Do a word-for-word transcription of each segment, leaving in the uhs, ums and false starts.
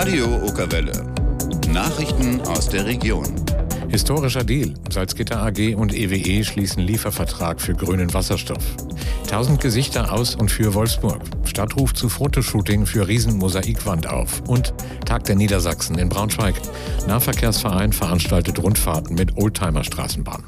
Radio Okerwelle. Nachrichten aus der Region. Historischer Deal. Salzgitter A G und E W E schließen Liefervertrag für grünen Wasserstoff. Tausend Gesichter aus und für Wolfsburg. Stadtruf zu Fotoshooting für Riesenmosaikwand auf. Und Tag der Niedersachsen in Braunschweig. Nahverkehrsverein veranstaltet Rundfahrten mit Oldtimer-Straßenbahn.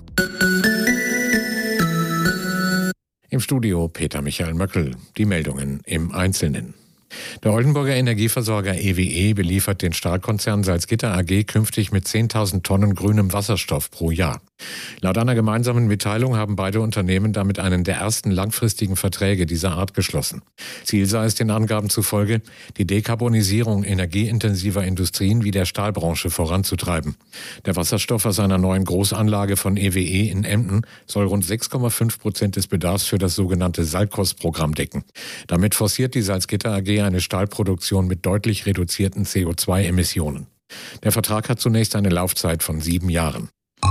Im Studio Peter Michael Möckel. Die Meldungen im Einzelnen. Der Oldenburger Energieversorger E W E beliefert den Stahlkonzern Salzgitter A G künftig mit zehntausend Tonnen grünem Wasserstoff pro Jahr. Laut einer gemeinsamen Mitteilung haben beide Unternehmen damit einen der ersten langfristigen Verträge dieser Art geschlossen. Ziel sei es den Angaben zufolge, die Dekarbonisierung energieintensiver Industrien wie der Stahlbranche voranzutreiben. Der Wasserstoff aus einer neuen Großanlage von E W E in Emden soll rund sechs Komma fünf Prozent des Bedarfs für das sogenannte Salzkos-Programm decken. Damit forciert die Salzgitter A G eine Stahlproduktion mit deutlich reduzierten C O zwei Emissionen. Der Vertrag hat zunächst eine Laufzeit von sieben Jahren.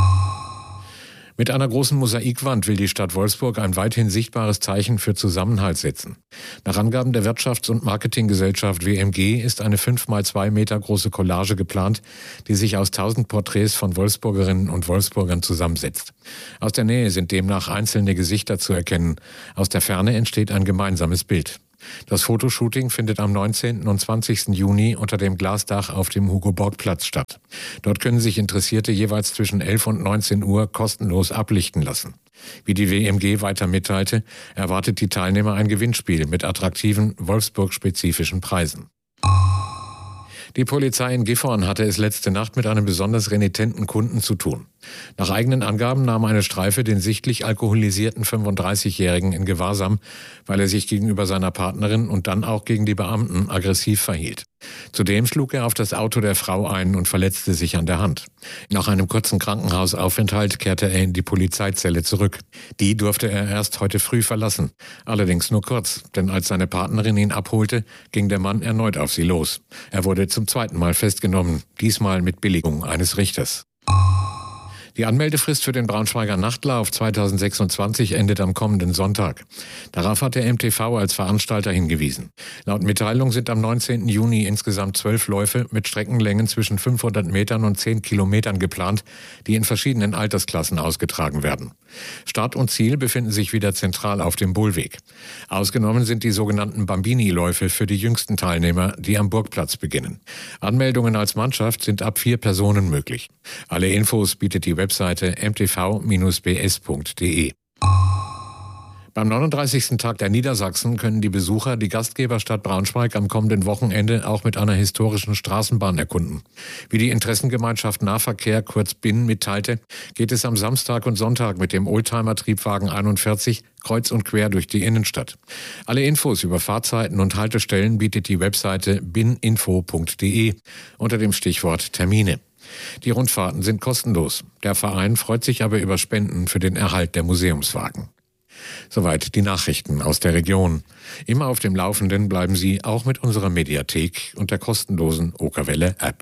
Mit einer großen Mosaikwand will die Stadt Wolfsburg ein weithin sichtbares Zeichen für Zusammenhalt setzen. Nach Angaben der Wirtschafts- und Marketinggesellschaft W M G ist eine fünf mal zwei Meter große Collage geplant, die sich aus tausend Porträts von Wolfsburgerinnen und Wolfsburgern zusammensetzt. Aus der Nähe sind demnach einzelne Gesichter zu erkennen. Aus der Ferne entsteht ein gemeinsames Bild. Das Fotoshooting findet am neunzehnten und zwanzigsten Juni unter dem Glasdach auf dem Hugo-Borg-Platz statt. Dort können sich Interessierte jeweils zwischen elf und neunzehn Uhr kostenlos ablichten lassen. Wie die W M G weiter mitteilte, erwartet die Teilnehmer ein Gewinnspiel mit attraktiven Wolfsburg-spezifischen Preisen. Die Polizei in Gifhorn hatte es letzte Nacht mit einem besonders renitenten Kunden zu tun. Nach eigenen Angaben nahm eine Streife den sichtlich alkoholisierten fünfunddreißigjährigen in Gewahrsam, weil er sich gegenüber seiner Partnerin und dann auch gegen die Beamten aggressiv verhielt. Zudem schlug er auf das Auto der Frau ein und verletzte sich an der Hand. Nach einem kurzen Krankenhausaufenthalt kehrte er in die Polizeizelle zurück. Die durfte er erst heute früh verlassen. Allerdings nur kurz, denn als seine Partnerin ihn abholte, ging der Mann erneut auf sie los. Er wurde zum zweiten Mal festgenommen, diesmal mit Billigung eines Richters. Die Anmeldefrist für den Braunschweiger Nachtlauf zweitausendsechsundzwanzig endet am kommenden Sonntag. Darauf hat der M T V als Veranstalter hingewiesen. Laut Mitteilung sind am neunzehnten Juni insgesamt zwölf Läufe mit Streckenlängen zwischen fünfhundert Metern und zehn Kilometern geplant, die in verschiedenen Altersklassen ausgetragen werden. Start und Ziel befinden sich wieder zentral auf dem Bullweg. Ausgenommen sind die sogenannten Bambini-Läufe für die jüngsten Teilnehmer, die am Burgplatz beginnen. Anmeldungen als Mannschaft sind ab vier Personen möglich. Alle Infos bietet die Webseite m t v Bindestrich b s punkt d e. Beim neununddreißigsten Tag der Niedersachsen können die Besucher die Gastgeberstadt Braunschweig am kommenden Wochenende auch mit einer historischen Straßenbahn erkunden. Wie die Interessengemeinschaft Nahverkehr, kurz B I N, mitteilte, geht es am Samstag und Sonntag mit dem Oldtimer-Triebwagen einundvierzig kreuz und quer durch die Innenstadt. Alle Infos über Fahrzeiten und Haltestellen bietet die Webseite bininfo punkt d e unter dem Stichwort Termine. Die Rundfahrten sind kostenlos. Der Verein freut sich aber über Spenden für den Erhalt der Museumswagen. Soweit die Nachrichten aus der Region. Immer auf dem Laufenden bleiben Sie auch mit unserer Mediathek und der kostenlosen Okerwelle-App.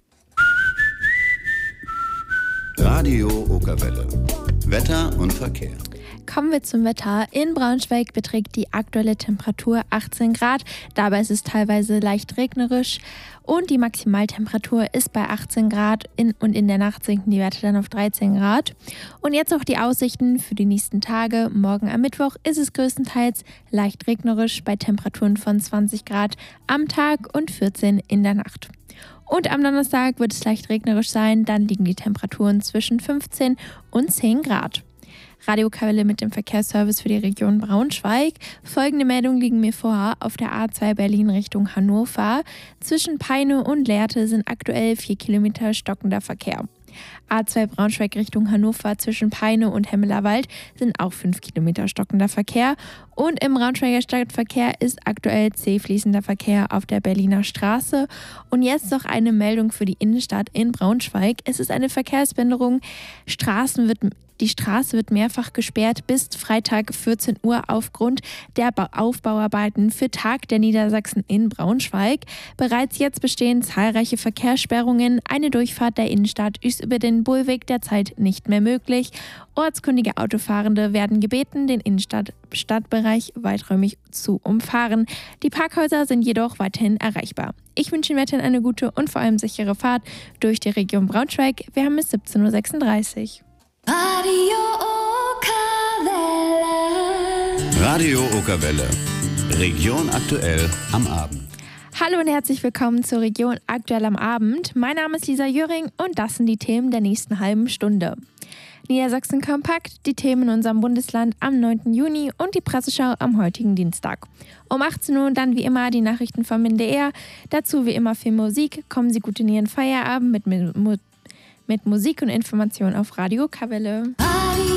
Radio Okerwelle. Wetter und Verkehr. Kommen wir zum Wetter. In Braunschweig beträgt die aktuelle Temperatur achtzehn Grad. Dabei ist es teilweise leicht regnerisch. Und die Maximaltemperatur ist bei achtzehn Grad in, und in der Nacht sinken die Werte dann auf dreizehn Grad. Und jetzt auch die Aussichten für die nächsten Tage. Morgen am Mittwoch ist es größtenteils leicht regnerisch bei Temperaturen von zwanzig Grad am Tag und vierzehn in der Nacht. Und am Donnerstag wird es leicht regnerisch sein. Dann liegen die Temperaturen zwischen fünfzehn und zehn Grad. Radio Okerwelle mit dem Verkehrsservice für die Region Braunschweig. Folgende Meldungen liegen mir vor. Auf der A zwei Berlin Richtung Hannover. Zwischen Peine und Lehrte sind aktuell vier Kilometer stockender Verkehr. A zwei Braunschweig Richtung Hannover zwischen Peine und Hemmelerwald sind auch fünf Kilometer stockender Verkehr. Und im Braunschweiger Stadtverkehr ist aktuell zäh fließender Verkehr auf der Berliner Straße. Und jetzt noch eine Meldung für die Innenstadt in Braunschweig. Es ist eine Verkehrsbehinderung. Straßen wird Die Straße wird mehrfach gesperrt bis Freitag vierzehn Uhr aufgrund der Aufbauarbeiten für Tag der Niedersachsen in Braunschweig. Bereits jetzt bestehen zahlreiche Verkehrssperrungen. Eine Durchfahrt der Innenstadt ist über den Bullweg derzeit nicht mehr möglich. Ortskundige Autofahrende werden gebeten, den Innenstadtbereich Stadtbereich weiträumig zu umfahren. Die Parkhäuser sind jedoch weiterhin erreichbar. Ich wünsche Ihnen weiterhin eine gute und vor allem sichere Fahrt durch die Region Braunschweig. Wir haben bis siebzehn Uhr sechsunddreißig. Radio Okerwelle. Radio Okerwelle. Region aktuell am Abend. Hallo und herzlich willkommen zur Region aktuell am Abend. Mein Name ist Lisa Jöring und das sind die Themen der nächsten halben Stunde. Niedersachsen kompakt, die Themen in unserem Bundesland am neunten Juni und die Presseschau am heutigen Dienstag. Um achtzehn Uhr dann wie immer die Nachrichten vom M D R. Dazu wie immer viel Musik. Kommen Sie gut in Ihren Feierabend mit, mit, mit Musik und Information auf Radio Okerwelle.